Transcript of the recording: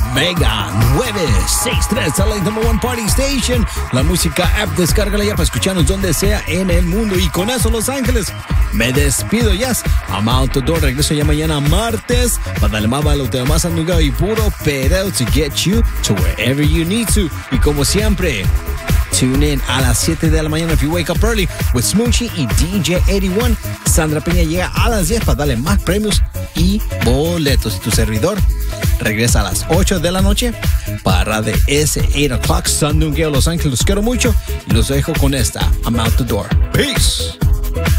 Mega 963, LA number one party station. La música app, descárgala ya para escucharnos donde sea en el mundo. Y con eso, Los Ángeles, me despido ya. I'm out the door. Regreso ya mañana martes para darle más valor, más andugado y puro pereo to get you to wherever you need to. Y como siempre, tune in a las 7 de la mañana if you wake up early with Smoochie y DJ 81. Sandra Peña llega a las 10 para darle más premios y boletos. Y tu servidor regresa a las 8 de la noche para de ese 8 o'clock Sandungueo Los Ángeles. Los quiero mucho y los dejo con esta. I'm out the door. Peace.